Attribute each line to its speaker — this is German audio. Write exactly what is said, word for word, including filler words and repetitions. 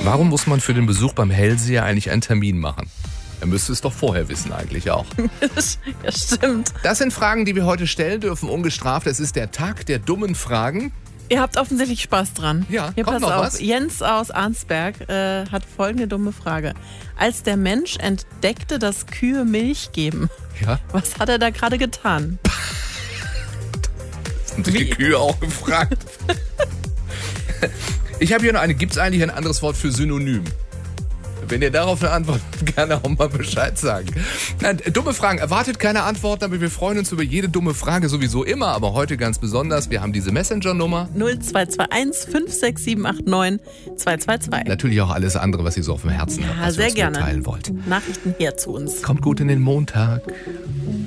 Speaker 1: Warum muss man für den Besuch beim Hellseher eigentlich einen Termin machen? Er müsste es doch vorher wissen eigentlich auch.
Speaker 2: Ja, stimmt.
Speaker 1: Das sind Fragen, die wir heute stellen dürfen, ungestraft. Es ist der Tag der dummen Fragen.
Speaker 2: Ihr habt offensichtlich Spaß dran.
Speaker 1: Ja,
Speaker 2: Hier,
Speaker 1: kommt
Speaker 2: pass
Speaker 1: noch
Speaker 2: auf.
Speaker 1: was?
Speaker 2: Jens aus Arnsberg äh, hat folgende dumme Frage. Als der Mensch entdeckte, dass Kühe Milch geben,
Speaker 1: Ja.
Speaker 2: was hat er da gerade getan?
Speaker 1: Das sind die Kühe auch gefragt. Ich habe hier noch eine. Gibt es eigentlich ein anderes Wort für Synonym? Wenn ihr darauf eine Antwort habt, gerne auch mal Bescheid sagen. Nein, dumme Fragen. Erwartet keine Antworten, aber wir freuen uns über jede dumme Frage sowieso immer. Aber heute ganz besonders. Wir haben diese Messenger-Nummer.
Speaker 2: null zwei zwei eins fünf sechs sieben acht neun zwei zwei zwei.
Speaker 1: Natürlich auch alles andere, was ihr so auf dem Herzen
Speaker 2: Ja,
Speaker 1: habt, was
Speaker 2: sehr
Speaker 1: ihr uns
Speaker 2: gerne.
Speaker 1: mitteilen wollt.
Speaker 2: Nachrichten her zu uns.
Speaker 1: Kommt gut in den Montag.